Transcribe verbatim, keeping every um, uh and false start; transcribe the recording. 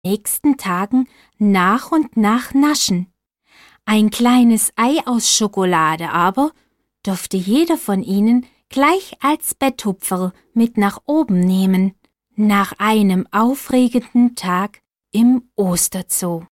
nächsten Tagen nach und nach naschen. Ein kleines Ei aus Schokolade aber durfte jeder von ihnen gleich als Betthupferl mit nach oben nehmen, nach einem aufregenden Tag im Osterzoo.